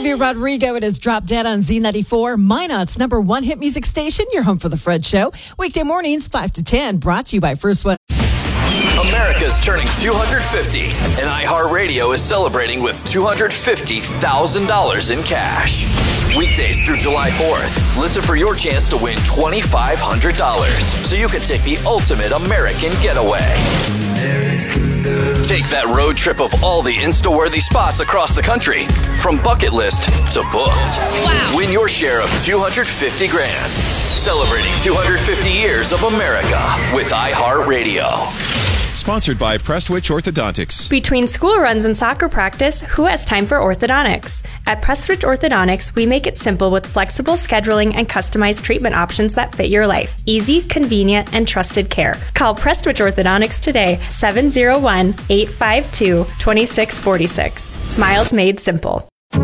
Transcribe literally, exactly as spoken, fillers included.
Olivia Rodrigo, it has dropped dead on Z ninety-four, Minot's number one hit music station. You're home for the Fred Show. Weekday mornings, five to ten, brought to you by First West. America's turning two hundred fifty, and iHeartRadio is celebrating with two hundred fifty thousand dollars in cash. Weekdays through July fourth, listen for your chance to win twenty-five hundred dollars so you can take the ultimate American getaway. Take that road trip of all the Insta-worthy spots across the country, from bucket list to booked. Wow. Win your share of two hundred fifty grand. Celebrating two hundred fifty years of America with iHeartRadio. Sponsored by Prestwich Orthodontics. Between school runs and soccer practice, who has time for orthodontics? At Prestwich Orthodontics, we make it simple with flexible scheduling and customized treatment options that fit your life. Easy, convenient, and trusted care. Call Prestwich Orthodontics today, seven oh one, eight five two, two six four six. Smiles made simple.